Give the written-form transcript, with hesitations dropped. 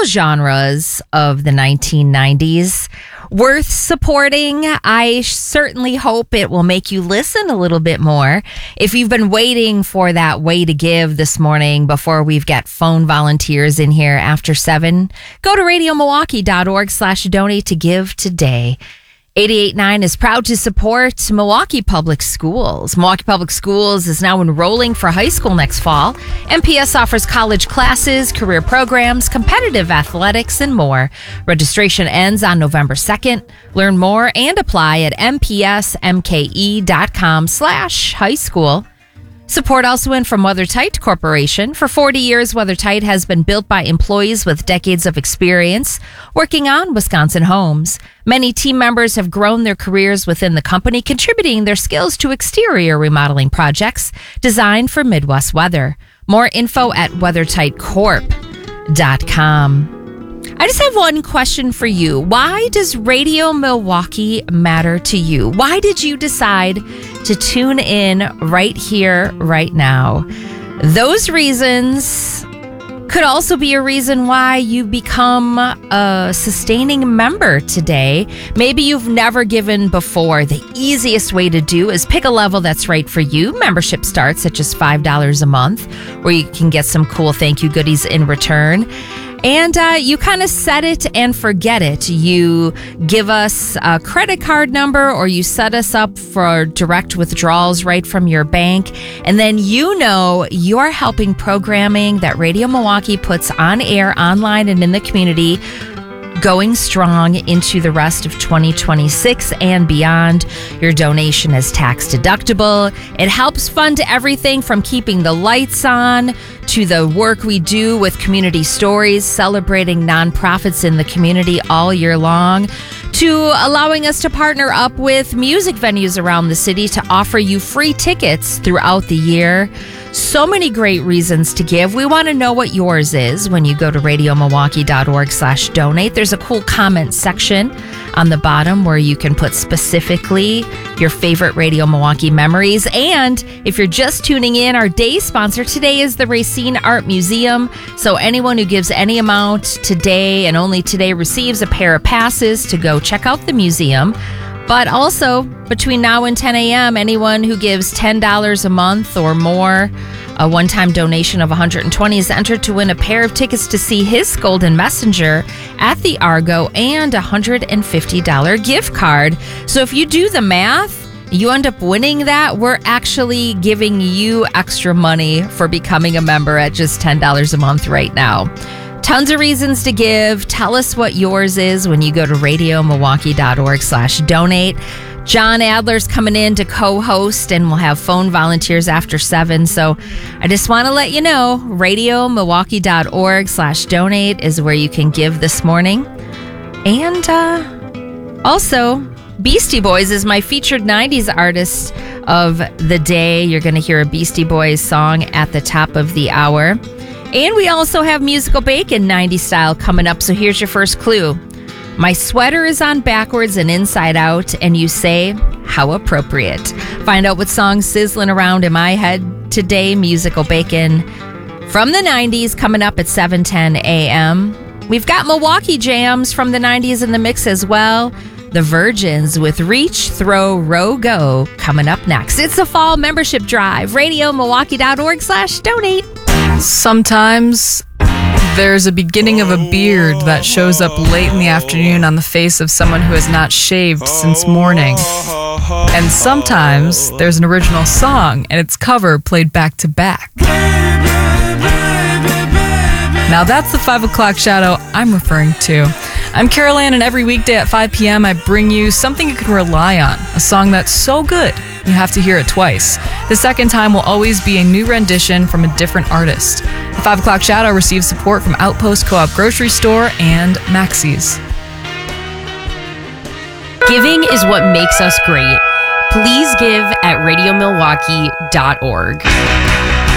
all genres of the 1990s. Worth supporting. I certainly hope it will make you listen a little bit more. If you've been waiting for that way to give this morning before we've got phone volunteers in here after 7, go to radiomilwaukee.org/donate to give today. 88.9 is proud to support Milwaukee Public Schools. Milwaukee Public Schools is now enrolling for high school next fall. MPS offers college classes, career programs, competitive athletics, and more. Registration ends on November 2nd. Learn more and apply at mpsmke.com/high school. Support also in from WeatherTight Corporation. For 40 years, WeatherTight has been built by employees with decades of experience working on Wisconsin homes. Many team members have grown their careers within the company, contributing their skills to exterior remodeling projects designed for Midwest weather. More info at weathertightcorp.com. I just have one question for you. Why does Radio Milwaukee matter to you? Why did you decide to tune in right here, right now? Those reasons could also be a reason why you become a sustaining member today. Maybe you've never given before. The easiest way to do is pick a level that's right for you. Membership starts at just $5 a month, where you can get some cool thank you goodies in return. And you kind of set it and forget it. You give us a credit card number, or you set us up for direct withdrawals right from your bank. And then you know you're helping programming that Radio Milwaukee puts on air, online, and in the community going strong into the rest of 2026 and beyond. Your donation is tax deductible. It helps fund everything from keeping the lights on to the work we do with community stories, celebrating nonprofits in the community all year long, to allowing us to partner up with music venues around the city to offer you free tickets throughout the year. So many great reasons to give. We want to know what yours is when you go to radiomilwaukee.org/donate. There's a cool comment section on the bottom where you can put specifically your favorite Radio Milwaukee memories. And if you're just tuning in, our day sponsor today is the Racine Art Museum. So anyone who gives any amount today and only today receives a pair of passes to go check out the museum. But also, between now and 10 a.m., anyone who gives $10 a month or more, a one-time donation of $120 is entered to win a pair of tickets to see His Golden Messenger at the Argo and a $150 gift card. So if you do the math, you end up winning that. We're actually giving you extra money for becoming a member at just $10 a month right now. Tons of reasons to give. Tell us what yours is when you go to radiomilwaukee.org/donate. John Adler's coming in to co-host, and we'll have phone volunteers after 7. So I just want to let you know, radiomilwaukee.org/donate is where you can give this morning. And also, Beastie Boys is my featured 90s artist of the day. You're going to hear a Beastie Boys song at the top of the hour. And we also have Musical Bacon 90s style coming up. So here's your first clue. My sweater is on backwards and inside out, and you say, how appropriate. Find out what song's sizzling around in my head today. Musical Bacon from the 90s coming up at 7:10 a.m. We've got Milwaukee jams from the 90s in the mix as well. The Virgins with Reach, Throw, Row, Go coming up next. It's a fall membership drive. radiomilwaukee.org/donate. Sometimes there's a beginning of a beard that shows up late in the afternoon on the face of someone who has not shaved since morning. And sometimes there's an original song and its cover played back to back. Now that's the 5 o'clock shadow I'm referring to. I'm Carol Ann, and every weekday at 5 p.m. I bring you something you can rely on, a song that's so good you have to hear it twice. The second time will always be a new rendition from a different artist. The 5 o'clock shadow receives support from Outpost Co-op Grocery Store and Maxey's. Giving is what makes us great. Please give at radiomilwaukee.org.